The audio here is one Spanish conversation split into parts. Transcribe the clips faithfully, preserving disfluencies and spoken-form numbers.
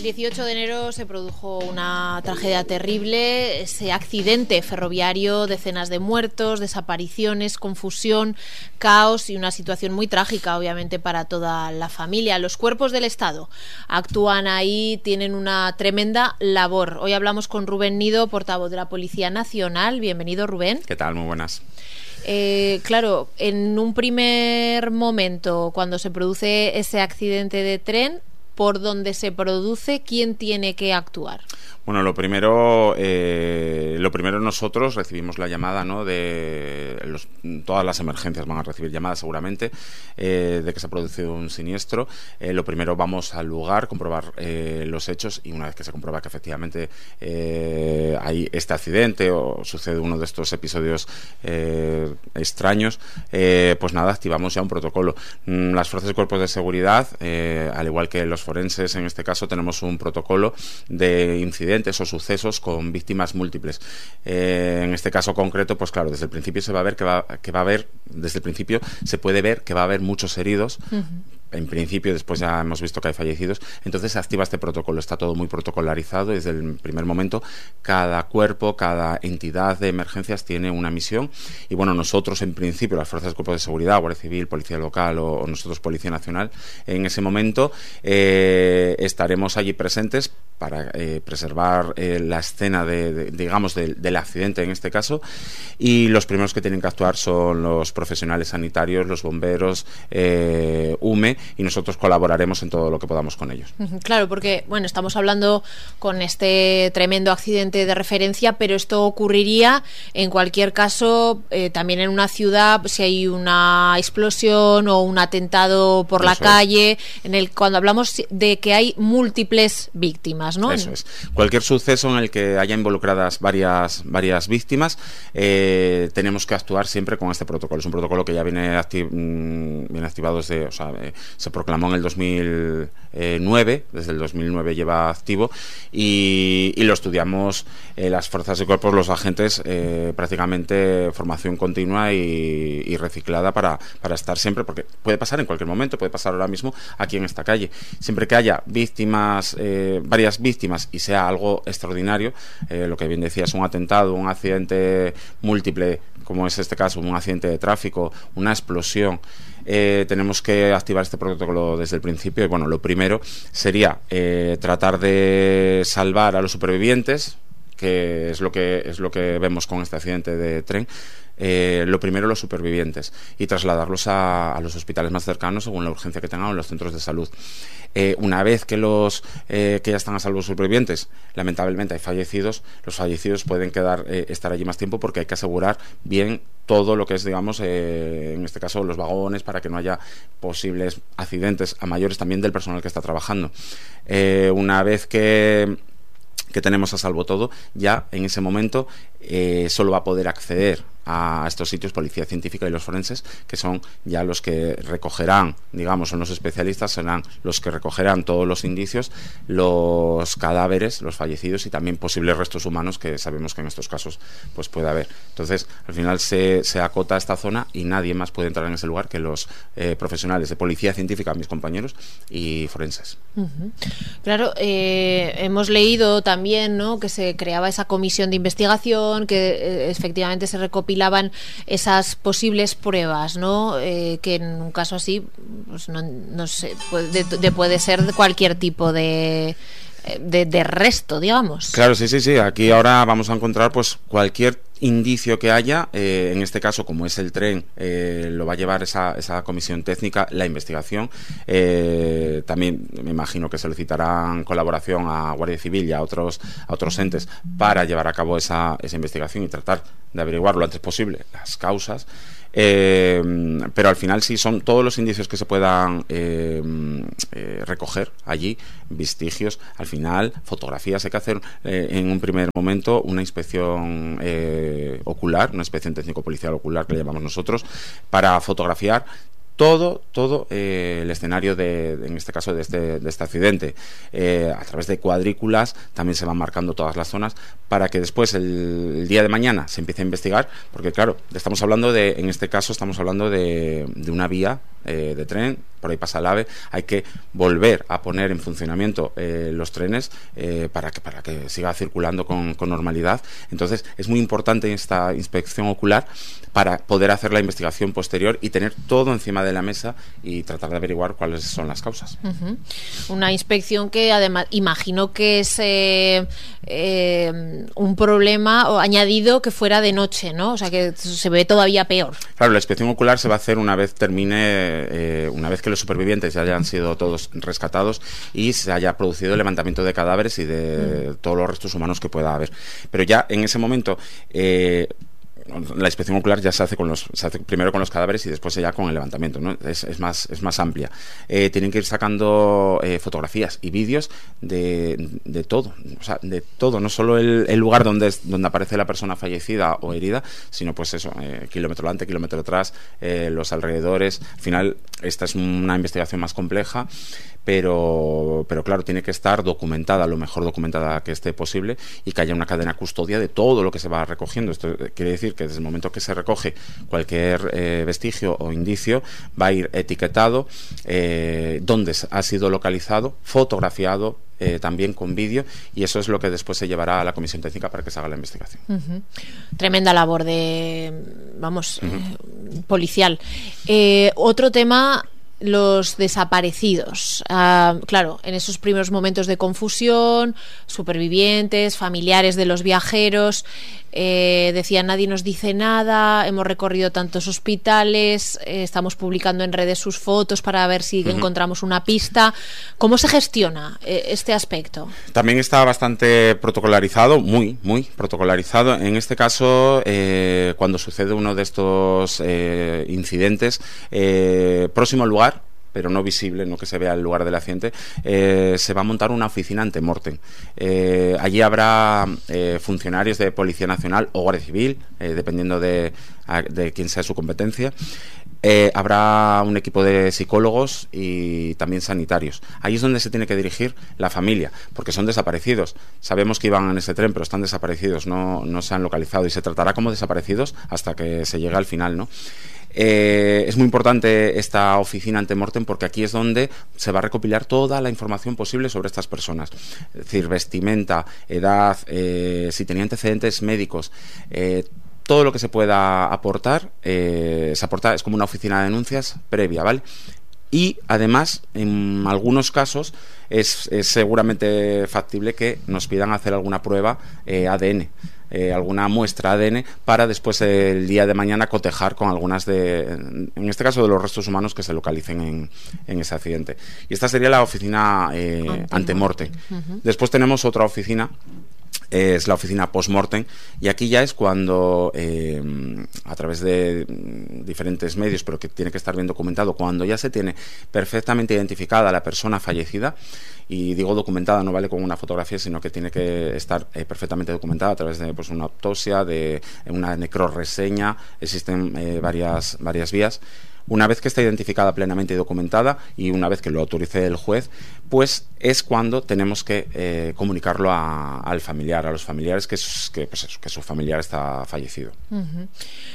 El dieciocho de enero se produjo una tragedia terrible, ese accidente ferroviario, decenas de muertos, desapariciones, confusión, caos y una situación muy trágica, obviamente, para toda la familia. Los cuerpos del Estado actúan ahí, tienen una tremenda labor. Hoy hablamos con Rubén Nido, portavoz de la Policía Nacional. Bienvenido, Rubén. ¿Qué tal? Muy buenas. Eh, claro, en un primer momento, cuando se produce ese accidente de tren, por donde se produce, ¿quién tiene que actuar? Bueno, lo primero, eh, lo primero nosotros recibimos la llamada, ¿no? De los, todas las emergencias van a recibir llamadas seguramente eh, de que se ha producido un siniestro. Eh, lo primero, vamos al lugar, comprobar eh, los hechos, y una vez que se comprueba que efectivamente eh, hay este accidente o sucede uno de estos episodios eh, extraños, eh, pues nada, activamos ya un protocolo. Las fuerzas y cuerpos de seguridad, eh, al igual que los forenses, en este caso tenemos un protocolo de incidentes o sucesos con víctimas múltiples. Eh, en este caso concreto, pues claro, desde el principio se va a ver que va, que va a haber, desde el principio se puede ver que va a haber muchos heridos. Uh-huh. En principio, después ya hemos visto que hay fallecidos, entonces se activa este protocolo, está todo muy protocolarizado desde el primer momento. Cada cuerpo, cada entidad de emergencias tiene una misión, y bueno, nosotros en principio, las fuerzas de cuerpos de seguridad, Guardia Civil, Policía Local o, o nosotros Policía Nacional, en ese momento eh, estaremos allí presentes para eh, preservar eh, la escena de, de, digamos de, del accidente en este caso, y los primeros que tienen que actuar son los profesionales sanitarios, los bomberos, eh, U M E, y nosotros colaboraremos en todo lo que podamos con ellos. Claro, porque bueno, estamos hablando con este tremendo accidente de referencia, pero esto ocurriría en cualquier caso, eh, también en una ciudad, si hay una explosión o un atentado por la calle, en el cuando hablamos de que hay múltiples víctimas, ¿no? Eso es. Cualquier suceso en el que haya involucradas varias varias víctimas, eh, tenemos que actuar siempre con este protocolo. Es un protocolo que ya viene, acti- viene activado desde, o sea, eh, se proclamó en el dos mil nueve, desde el dos mil nueve lleva activo, y, y lo estudiamos eh, las fuerzas y cuerpos, los agentes, eh, prácticamente formación continua y, y reciclada para, para estar siempre, porque puede pasar en cualquier momento, puede pasar ahora mismo aquí en esta calle. Siempre que haya víctimas, eh, varias víctimas, y sea algo extraordinario, eh, lo que bien decías, un atentado, un accidente múltiple, como es este caso, un accidente de tráfico, una explosión, Eh, tenemos que activar este protocolo desde el principio. Y bueno, lo primero sería eh, tratar de salvar a los supervivientes, que es lo que es lo que vemos con este accidente de tren. Eh, lo primero, los supervivientes, y trasladarlos a, a los hospitales más cercanos según la urgencia que tengan, o en los centros de salud. Eh, una vez que los eh, que ya están a salvo los supervivientes, lamentablemente hay fallecidos, los fallecidos pueden quedar eh, estar allí más tiempo, porque hay que asegurar bien todo lo que es, digamos, eh, en este caso los vagones, para que no haya posibles accidentes a mayores, también del personal que está trabajando. Eh, una vez que que tenemos a salvo todo, ya en ese momento eh, solo va a poder acceder a estos sitios policía científica y los forenses, que son ya los que recogerán, digamos, son los especialistas, serán los que recogerán todos los indicios, los cadáveres, los fallecidos, y también posibles restos humanos, que sabemos que en estos casos pues puede haber. Entonces, al final se, se acota esta zona, y nadie más puede entrar en ese lugar que los eh, profesionales de policía científica, mis compañeros, y forenses. Uh-huh. Claro, eh, hemos leído también, ¿no?, que se creaba esa comisión de investigación, que eh, efectivamente se recopilaban esas posibles pruebas, ¿no? Eh, que en un caso así, pues no, no sé, puede, de, puede ser de cualquier tipo de, de, de resto, digamos. Claro, sí, sí, sí. Aquí ahora vamos a encontrar pues cualquier indicio que haya, eh, en este caso, como es el tren, eh, lo va a llevar esa, esa comisión técnica, la investigación. Eh, también me imagino que solicitarán colaboración a Guardia Civil y a otros, a otros entes para llevar a cabo esa, esa investigación y tratar de averiguar lo antes posible las causas. Eh, pero al final sí son todos los indicios que se puedan eh, eh, recoger allí, vestigios, al final fotografías. Hay que hacer eh, en un primer momento una inspección eh, ocular, una inspección técnico-policial ocular, que le llamamos nosotros, para fotografiar todo, todo eh, el escenario de, de, en este caso, de este, de este accidente. Eh, a través de cuadrículas también se van marcando todas las zonas, para que después el, el día de mañana se empiece a investigar, porque claro, estamos hablando de, en este caso estamos hablando de, de una vía eh, de tren por ahí pasa el AVE, hay que volver a poner en funcionamiento eh, los trenes eh, para, que, para que siga circulando con, con normalidad. Entonces es muy importante esta inspección ocular para poder hacer la investigación posterior y tener todo encima de la mesa y tratar de averiguar cuáles son las causas. Uh-huh. Una inspección que además imagino que es eh, eh, un problema o añadido que fuera de noche, ¿no? O sea que se ve todavía peor. Claro, la inspección ocular se va a hacer una vez termine, eh, una vez que los supervivientes ya hayan sido todos rescatados y se haya producido el levantamiento de cadáveres y de uh-huh. todos los restos humanos que pueda haber. Pero ya en ese momento eh, la inspección ocular ya se hace con los se hace primero con los cadáveres y después ya con el levantamiento, ¿no? Es, es más es más amplia. Eh, tienen que ir sacando eh, fotografías y vídeos de, de todo, o sea, de todo, no solo el, el lugar donde es, donde aparece la persona fallecida o herida, sino pues eso, eh, kilómetro delante, kilómetro atrás, eh, los alrededores. Al final esta es una investigación más compleja, pero pero claro, tiene que estar documentada, lo mejor documentada que esté posible, y que haya una cadena custodia de todo lo que se va recogiendo. Esto quiere decir que desde el momento que se recoge cualquier eh, vestigio o indicio, va a ir etiquetado, eh, dónde ha sido localizado, fotografiado, eh, también con vídeo, y eso es lo que después se llevará a la comisión técnica para que se haga la investigación. Uh-huh. Tremenda labor de, vamos, uh-huh. eh, policial. Eh, otro tema, los desaparecidos. Uh, claro, en esos primeros momentos de confusión, supervivientes, familiares de los viajeros, eh, decían nadie nos dice nada, hemos recorrido tantos hospitales, eh, estamos publicando en redes sus fotos para ver si uh-huh. encontramos una pista. ¿Cómo se gestiona eh, este aspecto? También está bastante protocolarizado, muy, muy protocolarizado. En este caso, eh, cuando sucede uno de estos eh, incidentes, eh, próximo lugar, pero no visible, no que se vea el lugar del accidente, eh, se va a montar una oficina ante-mortem. Eh, allí habrá eh, funcionarios de Policía Nacional o Guardia Civil, eh, dependiendo de, de quién sea su competencia. Eh, habrá un equipo de psicólogos y también sanitarios. Ahí es donde se tiene que dirigir la familia, porque son desaparecidos. Sabemos que iban en ese tren, pero están desaparecidos, no, no se han localizado, y se tratará como desaparecidos hasta que se llegue al final, ¿no? Eh, es muy importante esta oficina ante-mortem porque aquí es donde se va a recopilar toda la información posible sobre estas personas, es decir, vestimenta, edad, eh, si tenía antecedentes médicos, eh, todo lo que se pueda aportar, eh, se aporta, es como una oficina de denuncias previa, ¿vale? Y además, en algunos casos, es, es seguramente factible que nos pidan hacer alguna prueba eh, A D N. Eh, alguna muestra A D N para después eh, el día de mañana cotejar con algunas de, en este caso, de los restos humanos que se localicen en, en ese accidente. Y esta sería la oficina eh, ante-mortem. Uh-huh. Después tenemos otra oficina, eh, es la oficina post-mortem, y aquí ya es cuando eh, a través de diferentes medios, pero que tiene que estar bien documentado, cuando ya se tiene perfectamente identificada la persona fallecida. Y digo documentada, no vale con una fotografía, sino que tiene que estar eh, perfectamente documentada a través de pues, una autopsia, de una necrorreseña. Existen eh, varias, varias vías. Una vez que está identificada plenamente y documentada, y una vez que lo autorice el juez, pues es cuando tenemos que eh, comunicarlo a, al familiar, a los familiares, que, que, pues eso, que su familiar está fallecido. Uh-huh.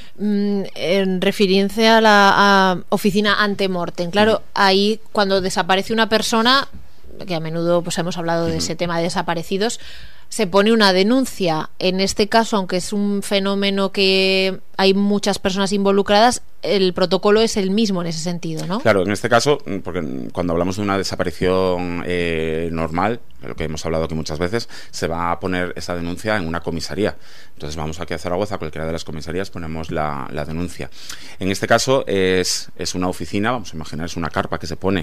Mm, en referencia a la a oficina ante-mortem, claro, uh-huh. ahí cuando desaparece una persona, que a menudo pues hemos hablado de ese tema de desaparecidos, se pone una denuncia. En este caso, aunque es un fenómeno que hay muchas personas involucradas, el protocolo es el mismo en ese sentido, ¿no? Claro, en este caso, porque cuando hablamos de una desaparición eh, normal, de lo que hemos hablado aquí muchas veces, se va a poner esa denuncia en una comisaría. Entonces vamos aquí a Zaragoza, a cualquiera de las comisarías ponemos la, la denuncia. En este caso es, es una oficina, vamos a imaginar, es una carpa que se pone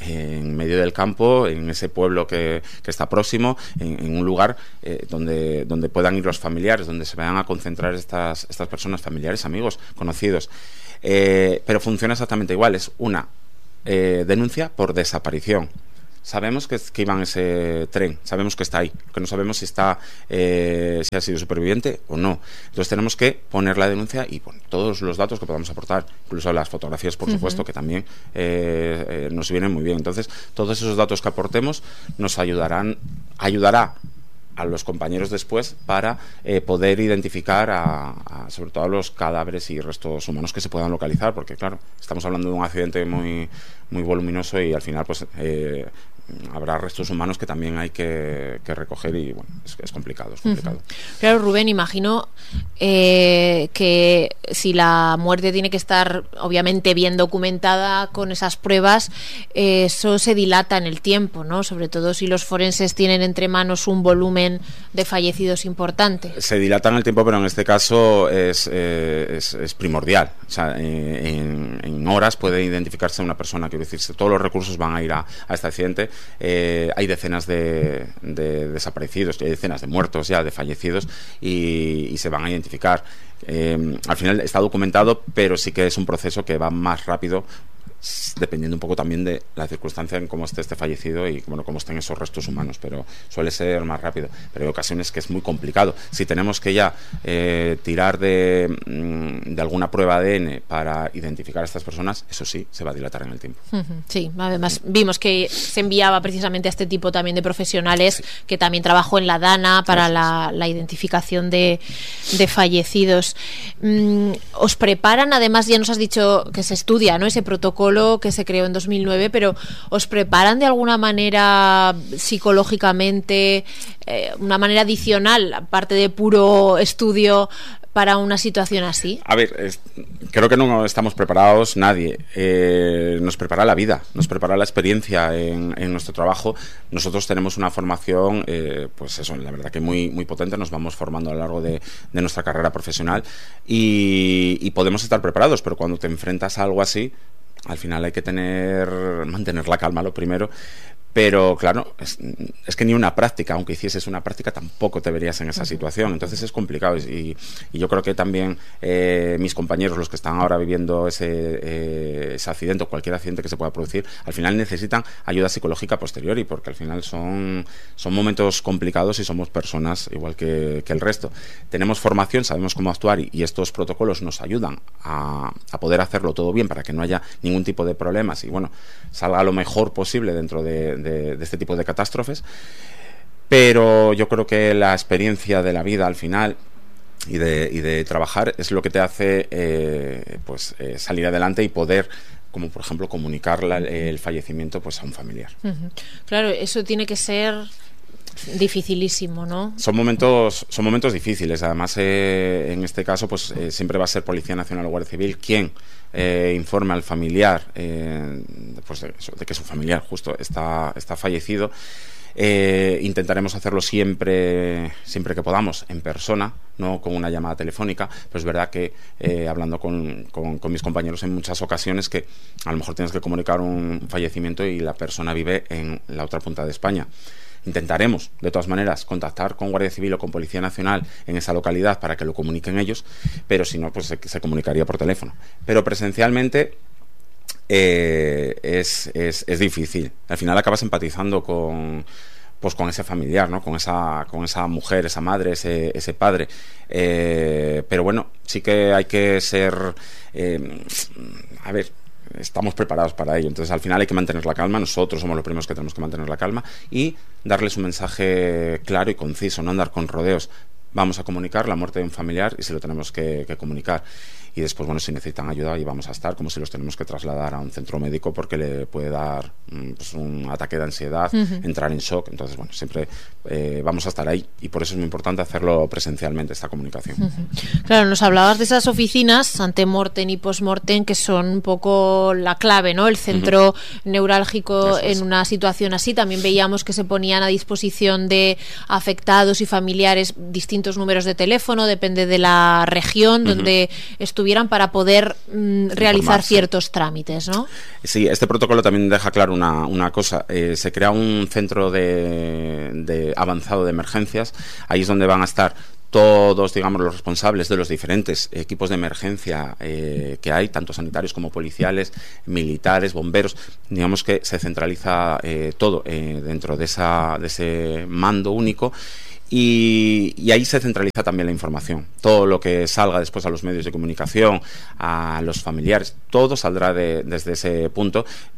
en medio del campo, en ese pueblo que, que está próximo, en, en un lugar eh, donde, donde puedan ir los familiares, donde se vayan a concentrar estas, estas personas, familiares, amigos, conocidos. Eh, pero funciona exactamente igual, es una eh, denuncia por desaparición. Sabemos que, que iba en ese tren, sabemos que está ahí, lo que no sabemos si está eh, si ha sido superviviente o no. Entonces tenemos que poner la denuncia y poner todos los datos que podamos aportar, incluso las fotografías, por uh-huh. supuesto, que también eh, eh, nos vienen muy bien. Entonces todos esos datos que aportemos nos ayudarán, ayudará a los compañeros después para eh, poder identificar a, a, sobre todo a los cadáveres y restos humanos que se puedan localizar, porque claro, estamos hablando de un accidente muy, muy voluminoso y al final pues eh, habrá restos humanos que también hay que, que recoger y bueno, es, es complicado, es complicado. Uh-huh. Claro, Rubén, imagino eh, que si la muerte tiene que estar obviamente bien documentada con esas pruebas, eh, eso se dilata en el tiempo, ¿no? Sobre todo si los forenses tienen entre manos un volumen de fallecidos importante. Se dilata en el tiempo, pero en este caso es, eh, es, es primordial. O sea, eh, en, en horas puede identificarse una persona, quiero decir, todos los recursos van a ir a, a este accidente. Eh, hay decenas de, de desaparecidos, hay decenas de muertos ya, de fallecidos, y, y se van a identificar. Eh, al final está documentado, pero sí que es un proceso que va más rápido, dependiendo un poco también de la circunstancia en cómo esté este fallecido y bueno, cómo estén esos restos humanos, pero suele ser más rápido. Pero hay ocasiones que es muy complicado. Si tenemos que ya eh, tirar de, de alguna prueba A D N para identificar a estas personas, eso sí, se va a dilatar en el tiempo. Sí, además vimos que se enviaba precisamente a este tipo también de profesionales, sí, que también trabajó en la DANA para la, la identificación de, de fallecidos. Mm, ¿os preparan? Además, ya nos has dicho que se estudia, ¿no?, ese protocolo que se creó en dos mil nueve, pero ¿os preparan de alguna manera psicológicamente, eh, una manera adicional, aparte de puro estudio, para una situación así? A ver, es, creo que no estamos preparados nadie. Eh, nos prepara la vida, nos prepara la experiencia en, en nuestro trabajo. Nosotros tenemos una formación, eh, pues eso, la verdad que muy, muy potente. Nos vamos formando a lo largo de, de nuestra carrera profesional y, y podemos estar preparados, pero cuando te enfrentas a algo así, al final hay que tener, mantener la calma lo primero, pero claro, es, es que ni una práctica, aunque hicieses una práctica, tampoco te verías en esa situación, entonces es complicado y, y yo creo que también eh, mis compañeros, los que están ahora viviendo ese, eh, ese accidente o cualquier accidente que se pueda producir, al final necesitan ayuda psicológica posteriori, porque al final son, son momentos complicados y somos personas igual que, que el resto. Tenemos formación, sabemos cómo actuar y, y estos protocolos nos ayudan a, a poder hacerlo todo bien para que no haya ningún tipo de problemas y bueno, salga lo mejor posible dentro de De, de este tipo de catástrofes, pero yo creo que la experiencia de la vida al final y de, y de trabajar es lo que te hace eh, pues eh, salir adelante y poder, como por ejemplo comunicar la, el fallecimiento pues a un familiar. Uh-huh. Claro, eso tiene que ser dificilísimo, ¿no? Son momentos, son momentos difíciles. Además, eh, en este caso, pues eh, siempre va a ser Policía Nacional o Guardia Civil quien eh, informe al familiar eh, pues de, de que su familiar justo está, está fallecido. Eh, intentaremos hacerlo siempre siempre que podamos en persona, no con una llamada telefónica, pero es verdad que eh, hablando con, con, con mis compañeros en muchas ocasiones que a lo mejor tienes que comunicar un fallecimiento y la persona vive en la otra punta de España. Intentaremos, de todas maneras, contactar con Guardia Civil o con Policía Nacional en esa localidad para que lo comuniquen ellos, pero si no, pues se, se comunicaría por teléfono. Pero presencialmente eh, es, es, es difícil. Al final acabas empatizando con, pues con ese familiar, ¿no? Con esa, con esa mujer, esa madre, ese, ese padre. Eh, pero bueno, sí que hay que ser... Eh, a ver... estamos preparados para ello, entonces al final hay que mantener la calma, nosotros somos los primeros que tenemos que mantener la calma y darles un mensaje claro y conciso, no andar con rodeos. Vamos a comunicar la muerte de un familiar y si lo tenemos que, que comunicar y después, bueno, si necesitan ayuda ahí vamos a estar, como si los tenemos que trasladar a un centro médico porque le puede dar pues, un ataque de ansiedad, uh-huh. entrar en shock, entonces bueno, siempre eh, vamos a estar ahí y por eso es muy importante hacerlo presencialmente, esta comunicación. Uh-huh. Claro, nos hablabas de esas oficinas antemortem y postmortem que son un poco la clave, ¿no? El centro uh-huh. neurálgico es. En una situación así. También veíamos que se ponían a disposición de afectados y familiares distintos números de teléfono, depende de la región uh-huh. donde estuvieran para poder mm, realizar ciertos trámites, ¿no? Sí, este protocolo también deja claro una, una cosa. Eh, se crea un centro de, de avanzado de emergencias. Ahí es donde van a estar todos, digamos, los responsables de los diferentes equipos de emergencia eh, que hay, tanto sanitarios como policiales, militares, bomberos. Digamos que se centraliza eh, todo eh, dentro de, esa, de ese mando único. Y, y ahí se centraliza también la información. Todo lo que salga después a los medios de comunicación, a los familiares, todo saldrá de, desde ese punto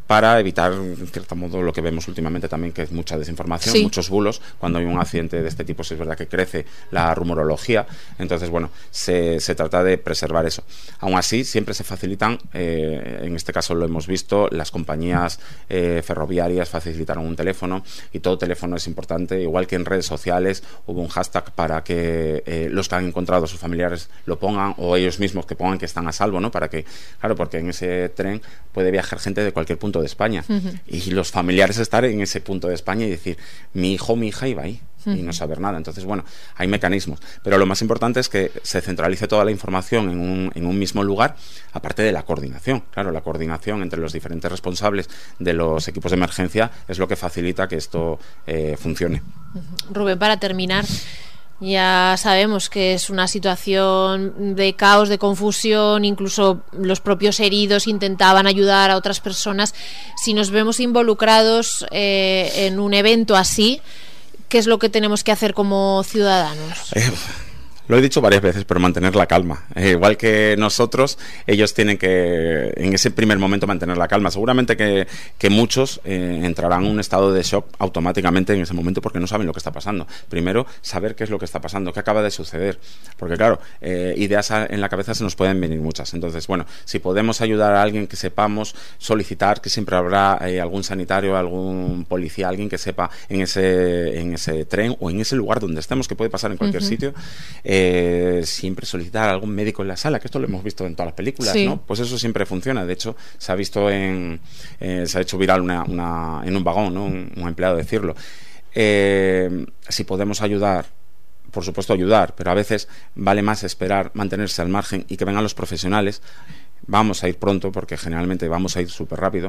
para evitar, en cierto modo, lo que vemos últimamente también, que es mucha desinformación, sí. muchos bulos. Cuando hay un accidente de este tipo, sí es verdad que crece la rumorología. Entonces, bueno, se, se trata de preservar eso. Aún así, siempre se facilitan, eh, en este caso lo hemos visto, las compañías eh, ferroviarias facilitaron un teléfono, y todo teléfono es importante. Igual que en redes sociales hubo un hashtag para que eh, los que han encontrado a sus familiares lo pongan, o ellos mismos que pongan que están a salvo, ¿no? Para que, claro, porque en ese tren puede viajar gente de cualquier punto de España, uh-huh. y los familiares estar en ese punto de España y decir, mi hijo o mi hija iba ahí, uh-huh. y no saber nada. Entonces, bueno, hay mecanismos, pero lo más importante es que se centralice toda la información en un, en un mismo lugar, aparte de la coordinación. Claro, la coordinación entre los diferentes responsables de los equipos de emergencia es lo que facilita que esto eh, funcione. Uh-huh. Rubén, para terminar, ya sabemos que es una situación de caos, de confusión, incluso los propios heridos intentaban ayudar a otras personas. Si nos vemos involucrados eh, en un evento así, ¿qué es lo que tenemos que hacer como ciudadanos? Eh, Lo he dicho varias veces, pero mantener la calma. Eh, igual que nosotros, ellos tienen que, en ese primer momento, mantener la calma. Seguramente que, que muchos eh, entrarán en un estado de shock automáticamente en ese momento, porque no saben lo que está pasando. Primero, saber qué es lo que está pasando, qué acaba de suceder. Porque, claro, eh, ideas en la cabeza se nos pueden venir muchas. Entonces, bueno, si podemos ayudar a alguien que sepamos, solicitar, que siempre habrá eh, algún sanitario, algún policía, alguien que sepa en ese, en ese tren o en ese lugar donde estemos, que puede pasar en cualquier uh-huh. sitio. Eh, siempre solicitar a algún médico en la sala, que esto lo hemos visto en todas las películas, sí. ¿no? Pues eso siempre funciona. De hecho, se ha visto en eh, se ha hecho viral una, una, en un vagón, ¿no? un, un empleado decirlo. Eh, si podemos ayudar, por supuesto ayudar, pero a veces vale más esperar, mantenerse al margen y que vengan los profesionales. Vamos a ir pronto, porque generalmente vamos a ir súper rápido,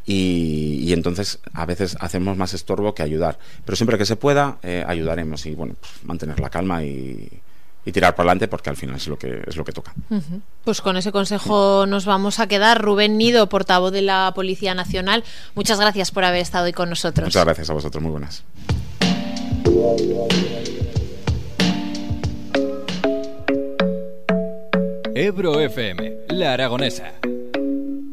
y, y entonces a veces hacemos más estorbo que ayudar. Pero siempre que se pueda, eh, ayudaremos, y bueno, pues mantener la calma y y tirar para adelante, porque al final es lo que es lo que toca. Uh-huh. Pues con ese consejo sí. nos vamos a quedar. Rubén Nido, portavoz de la Policía Nacional, muchas gracias por haber estado hoy con nosotros. Muchas gracias a vosotros, muy buenas. Ebro F M, La Aragonesa.